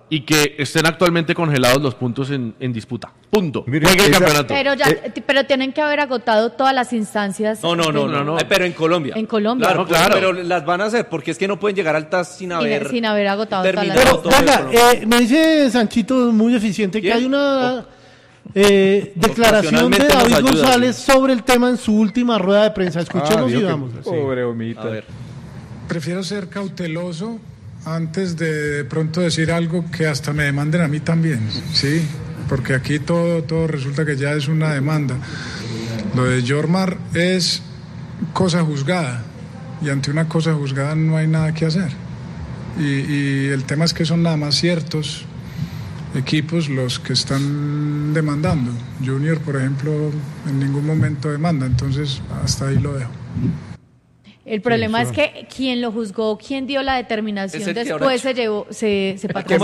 y que estén actualmente congelados los puntos en disputa. Punto. Mire, Juegue el campeonato. Pero tienen que haber agotado todas las instancias. No. Pero en Colombia. En Colombia. Claro. Pero las van a hacer porque es que no pueden llegar al TAS sin haber agotado todas las terminado todo eso, ¿no? Me dice Sanchito muy eficiente que hay una declaración de David González sobre el tema en su última rueda de prensa. Escuchemos y vamos. Pobre Omita. A ver. Prefiero ser cauteloso antes de pronto decir algo que hasta me demanden a mí también, ¿sí? Porque aquí todo resulta que ya es una demanda. Lo de Jormar es cosa juzgada y ante una cosa juzgada no hay nada que hacer. Y el tema es que son nada más ciertos equipos los que están demandando. Junior, por ejemplo, en ningún momento demanda, entonces hasta ahí lo dejo. El problema es que quien lo juzgó, quien dio la determinación, después se patrocinó.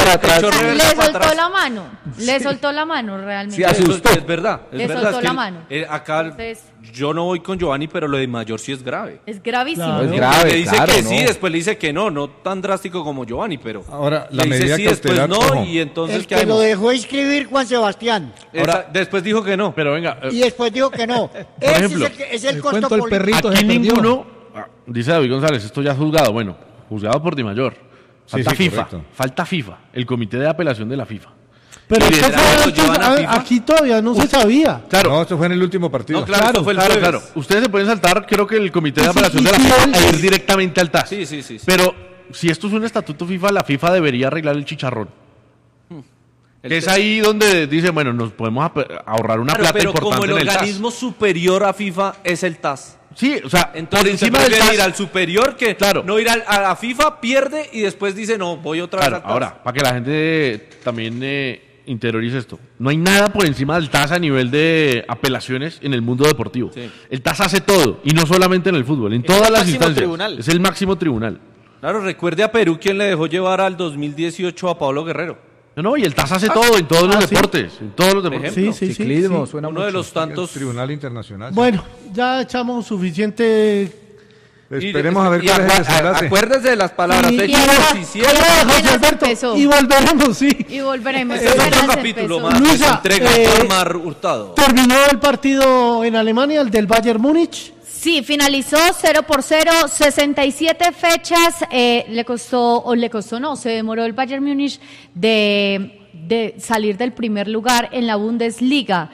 Le soltó la mano realmente. Sí, es verdad. Le soltó la mano. Acá entonces, yo no voy con Giovanni, pero lo de Mayor sí es grave. Es gravísimo. Claro. Es grave, le dice claro, que no. sí, después le dice que no tan drástico como Giovanni, pero ahora la le dice medida sí, después cautelar, no, ojo. y entonces El que lo dejó escribir Juan Sebastián. Ahora, después dijo que no. Pero venga, Y después dijo que no. ejemplo, Es el costo cuento del político. perrito aquí se perdió. ninguno, dice David González, esto ya es juzgado. Bueno, juzgado por Di Mayor. Falta Sí, FIFA. correcto. Falta FIFA, el comité de apelación de la FIFA. Pero Y esto liderazgo fue llevan a antes, FIFA. aquí todavía no se sabía. Claro. No, esto fue en el último partido. No, claro, esto fue el jueves. Claro. Ustedes se pueden saltar, creo que el comité de Y apelación si- de la y si FIFA él- a ir directamente al TAS. Sí. Pero si esto es un estatuto FIFA, la FIFA debería arreglar el chicharrón. Es ahí donde dice, bueno, nos podemos ahorrar una plata pero importante como el en el TAS. organismo superior a FIFA es el TAS. Sí, o sea, Entonces por encima del prefiere TAS. ir al superior que Claro. no ir a la FIFA, pierde y después dice, no, voy otra vez Claro, al TAS. ahora, para que la gente también interiorice esto, no hay nada por encima del TAS a nivel de apelaciones en el mundo deportivo. Sí. El TAS hace todo, y no solamente en el fútbol, en todas el las máximo instancias. tribunal. Es el máximo tribunal. Claro, recuerde a Perú quien le dejó llevar al 2018 a Pablo Guerrero. No, y el TAS hace todo en todos los sí. deportes. En todos los deportes. Sí, sí, sí. Ciclismo, sí. suena Uno mucho. de los tantos. El Tribunal Internacional. Bueno, ya echamos suficiente. Esperemos a ver y cuál es el desenlace. Acuérdese de las palabras. Y- Fechas y- 17. José Alberto, empezó. y volveremos, sí. Y volveremos. Ese es otro Apenas capítulo empezó. más. Luisa, que se entrega Jormar Hurtado. Terminó el partido en Alemania, el del Bayern Múnich. Sí, finalizó 0-0, 67 fechas, se demoró el Bayern Múnich de salir del primer lugar en la Bundesliga.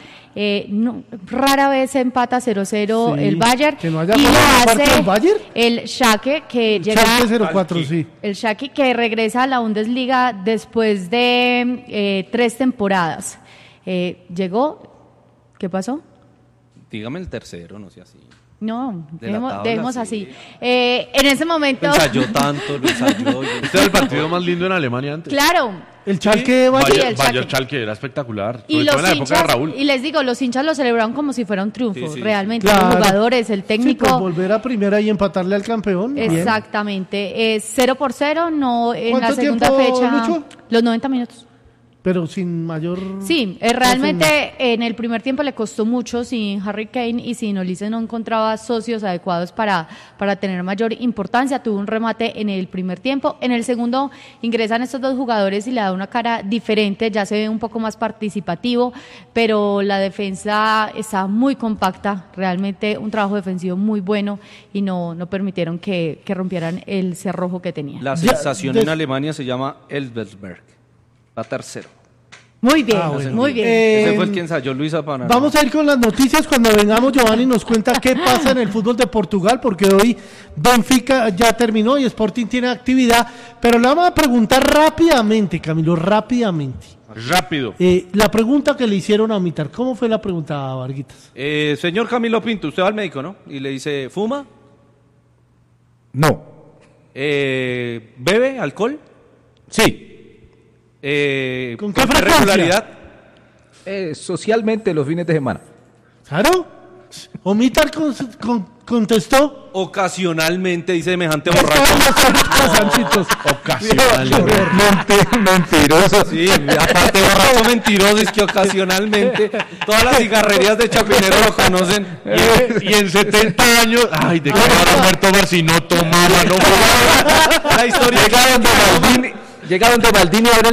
Rara vez empata 0-0 Sí, el Bayern. que no haya y lo jugado aparte hace del Bayern. el Schalke, que llega... Schalke 04, sí. El Schalke que regresa a la Bundesliga después de 3 temporadas. Llegó... ¿Qué pasó? Dígame el tercero, no sea así. No, De la tabla, dejemos sí. así. En ese momento... Lo ensayó tanto, lo ensayó. Este era el partido más lindo en Alemania antes. Claro. El Schalke Bayern. Sí, el Schalke. Bayern Schalke era espectacular. Y Sobre todo los en la época de hinchas, Raúl. y les digo, los hinchas lo celebraron como si fuera un triunfo, Sí, sí, realmente. Claro. Los jugadores, el Sí, técnico. pues volver a primera y empatarle al campeón. bien. Exactamente. 0-0, no en la ¿Cuánto segunda tiempo, fecha. Lucho? Los 90 minutos. Pero sin mayor. Sí, realmente en el primer tiempo le costó mucho, sin Harry Kane y sin Olise no encontraba socios adecuados para tener mayor importancia. Tuvo un remate en el primer tiempo. En el segundo ingresan estos dos jugadores y le da una cara diferente, ya se ve un poco más participativo, pero la defensa está muy compacta, realmente un trabajo defensivo muy bueno y no permitieron que rompieran el cerrojo que tenía. La Ya, sensación en Alemania se llama Elversberg. Va tercero. Muy bien, bueno. muy bien. Ese fue el que ensayó Luisa Panara. Vamos a ir con las noticias cuando vengamos. Giovanni nos cuenta qué pasa en el fútbol de Portugal, porque hoy Benfica ya terminó y Sporting tiene actividad, pero le vamos a preguntar rápidamente, Camilo, rápidamente. Rápido. La pregunta que le hicieron a Mitar, ¿cómo fue la pregunta, Varguitas? Señor Camilo Pinto, usted va al médico, ¿no? Y le dice, ¿fuma? No. ¿Bebe alcohol? Sí. ¿Con qué frecuencia? regularidad? Socialmente los fines de semana. ¿Claro? ¿O Mitar contestó? Ocasionalmente, dice semejante Estaba borracho. en las Sanchitos. Ocasionalmente. Mentiroso. Sí, aparte borracho mentiroso, es que ocasionalmente todas las cigarrerías de Chapinero lo conocen. Y en 70 años, ay, de qué habrá muerto ver si no tomaba, no fumaba. La historia Llega donde Maldini abre